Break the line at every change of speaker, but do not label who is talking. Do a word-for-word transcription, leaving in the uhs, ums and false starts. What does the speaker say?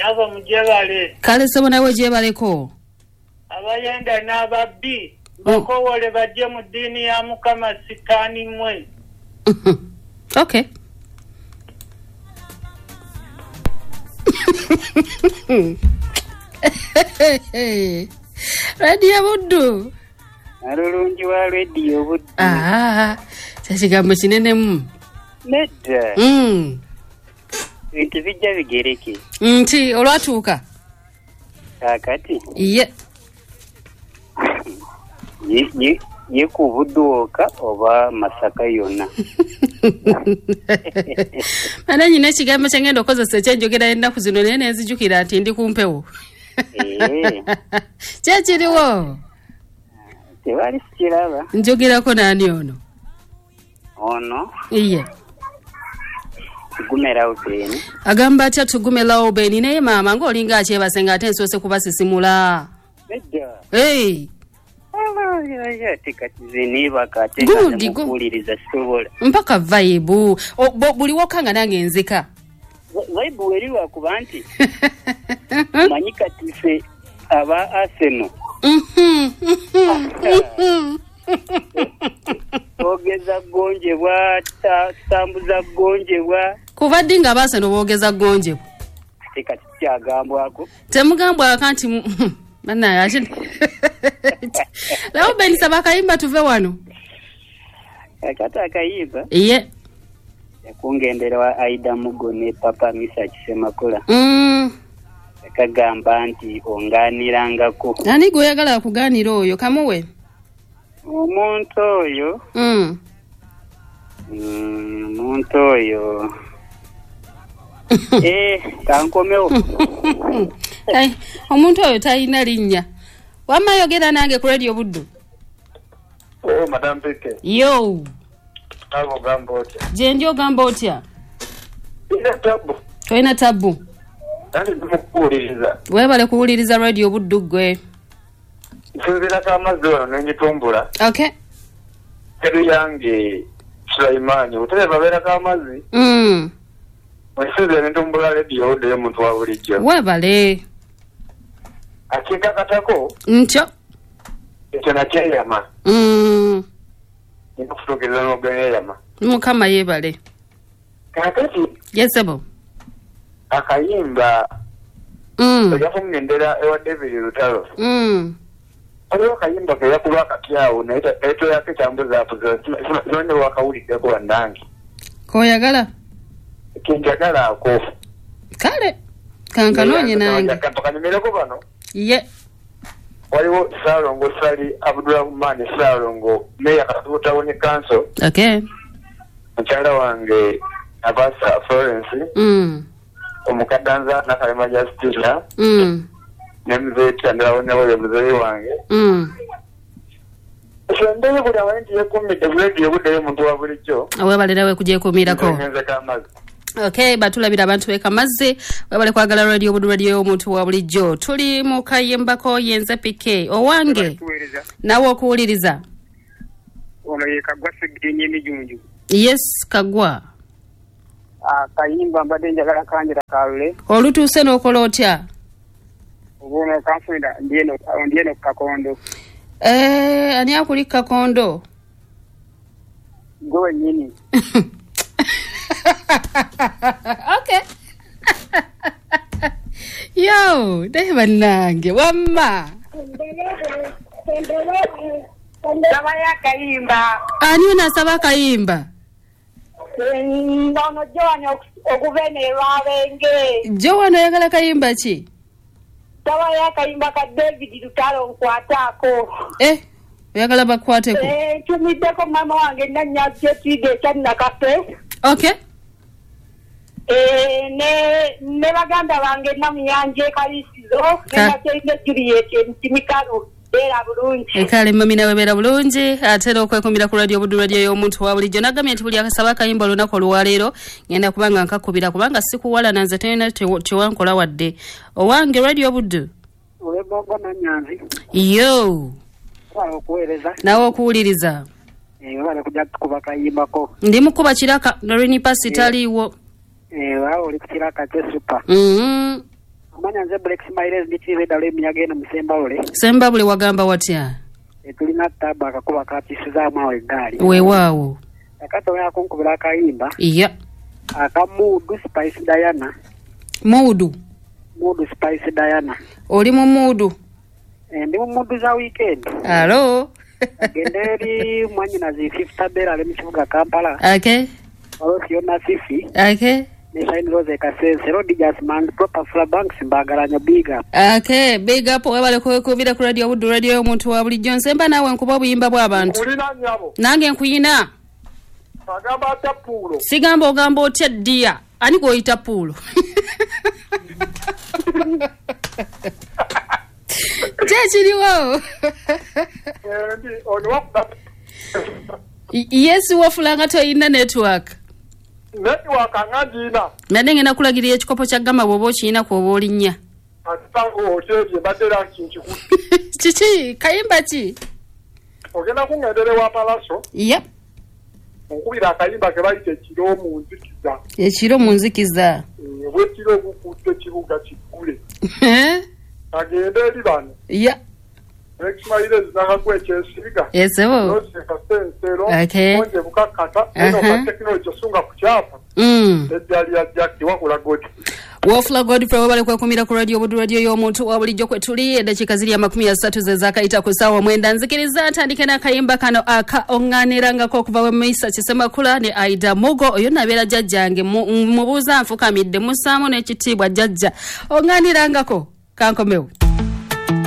Nava mujebale.
Kale sebo nawe jebaleko.
Abayenda n'ababbi bakowole bajje mu ddiini ya Mukama sitaani mwe.
Okay. Radio Buddu.
Alulungi wa radio Buddu.
Ah, chachigambo kinene mu.
Nedda.
Mm.
Bintu bijja bigereke.
Nti olwatuuka.
Kakati.
Ye.
Ye ye ye ku Budduoka oba Masaka yonna.
Mana nyine kigambo kyangenda okozesa ekyenjogera ennaku zino naye nenzijukira ati ndi kumpewo.
Eh.
Kyekiriwo.
Tewali sikiraba.
Njogerako nani ono?
Ono.
Iye.
Tugumera ubeni.
Agamba atya tugumera ubeni naye maama ng'olinga akyebasenga ate nsose kubasisimula.
Nedda.
Hey.
Ah, ya tikati ziniba kateka mukuliriza sobola.
Mpaka vibe. Buli wokanga nange nzika.
Vibe weriwa kubanti. Manyika tife aba Arsenal.
Mhm.
Ogeza gonje bwa tambuza gonje bwa
Kuvadde nga Arsenal boogeza gonje.
Tikati kyagambwa ako.
Temugambwa akanti Mana yaje. Lawo ben sabakayimba tuve wano.
Akata akayimba.
Iye.
Yakungendera wa Aida Mugone Papa Misa Kisemakola.
Mm.
Kagamba nti onganirangako.
Nani goyagala kuganira oyo kamuwe?
Omuntu oyo.
Mm.
Mm, omuntu oyo. Eh, kankomeo.
Ai, omuntu oyo tayina linnya. Wamayogera nange ku Radio Buddu.
Oh, Madam Peke.
Yo.
Abo gambo otya.
Je ndio gamba otya?
Ina tabu.
Toina tabu.
Nani ndikuwuliriza.
Webale kuwuliriza Radio Buddu gwe.
Nsinzira k'amazzi n'engitumbula.
Okay.
Teru yange Sulaimani utele babeera k'amazzi.
Mm.
Nsinzira n'entumbula radio Buddu y'omuntu wa bulijjo.
Webale.
Akikakatako.
Ntyo.
Ekyo nakyeyama.
Mm.
Nikufutukiriza n'ogenyeyama.
Mukama yebale.
Kakati.
Yesebo.
Akayimba.
Mm.
Yafungendera ewa David Lutalo.
Mm.
Aliwo akayimba ke yakuba akatyawo naye eto yake kyambuza apuza none wakawuliddeko wandange.
Koyagala?
Kinjagala ako.
Kale. Kankanoonye nange.
Kanimireko bano.
Ye.
Waliwo Salongo Sali Abdulrahman Salongo meya katutawo ne council.
Okay.
Mukyala wange Abasa Florence.
Mm.
Omukadanza Nakalema Justice.
Mm.
Nemze Chandra wone muzee wange.
Mm.
Shondeye buli abantu yekumide radio Buddu y'omuntu wa bulijjo.
Webale we kujekumirako.
Ngenze kamazi.
Okay, batulabira abantu beka mazze webale kwagala Radio Buddu radio y'omuntu wa bulijjo. Tuli mu kayembako yenze P K. Owange. Nawo okuwuliriza.
Ono ye Kagwa Segenye Mijunju.
Yes, Kagwa.
Ah, kayimba mbadde njagala kanjira kalule.
Olutuuse n'okola otya?
Ugono kanfunda ndieno ndieno Kakondo.
Eh, ani akuli Kakondo?
Gwe nyini.
Okay. Yo, dai nange wamma.
Saba ya kayimba.
Ani unasaba kayimba?
Ndono Joan okuvene lwabenge.
Joan oyagala kayimba ki?
Saba ya kayimba ka David Lutalo nkwatako.
Eh, oyagala bakwateko.
Eh, tumideko mama wange nanya jetide channa kafe.
Okay.
Eh, ne ne baganda bange namuyanje kalisizo nga kyende Juliet ntimikano era bulungi.
Ekale mami nawe bera bulungi atera okwekumira ku Radio Buddu radio y'omuntu wa bulijjo nagamye nti buli akasaba kayimba lunako olwaleero ngenda kubanga nkakubira kubanga sikuwala nanze tena tewankola wadde owange Radio Buddu
Olebongo nanyanzi.
Yo.
Wala okuweereza.
Nawo okuwuliriza.
Eh, wala kujja kuba kayimbako.
Ndi mukuba kiraka Norini Pasi taliwo.
Eh, wala oli kiraka kye super.
Mhm.
Amanya nze Black Smiles ndikibe dalo eminyaga eno musemba ole.
Semba bule wagamba watya?
Etulina taba akakuba katisiza amawe gali.
Weewaawo.
Akato yako nkubira akayimba.
Iya.
Akamudu Spice Diana.
Mudu.
Mudu Spice Diana.
Oli mu mudu.
Eh, ndi mu mudu za weekend.
Hello.
Genderi mwanyina zi fifth bera le mchibuga Kampala.
Okay.
Alo siona fifi.
Okay.
Nishaini Rose Kasese Road Jasmine Proper Fla Banks mbagaranya big up.
Okay, big up webale ko ko bira ku radio Budu radio omuntu wa buli Jonsemba nawe nkuba buyimba bw'abantu.
Kulina nyabo.
Nange nkuyina.
Agamba tapulo.
Sigamba ogamba otya dia. Ani ko oyita pulo. Chechiriwo.
Ndi onwa.
Yes wafulanga to ina network.
Network angandina.
Nadenge nakulagiriye ekikopo kya gamba bwoba okiyina ku oba olinnya.
Atango oteje badera kinchi ku.
Chichi kayimba ki?
Ogenda kungendere wa palaso.
Yep.
Okubira akayimba ke bayite ekiro mu nzikiza.
Ekiro mu nzikiza.
Bwe kiro bukutte kibuga kikule.
Eh?
Agende eri bano.
Yeah.
Black Smiles naka kwechesiga.
Yesebo.
Nose kasensero.
Okay.
Onje bukakata. Eno ka technology sunga kuchapa.
Mm.
Ejali ya jaki wakula godi.
Wafula Godfrey wabale kwa kumira ku radio Budu radio y'omuntu wa bulijjo kwetuli edakika ziri amakumi asatu ze zakayita ku ssaawa mwenda nzikiriza atandike n'akayimba kano aka oŋŋaanirangako okuva we Maisa Kisemakula ne Aida Mugo oyo nabeera jjajjange mubuuza nfukamidde musaamu n'ekitiibwa jjajja oŋŋaanirangako kankomewo.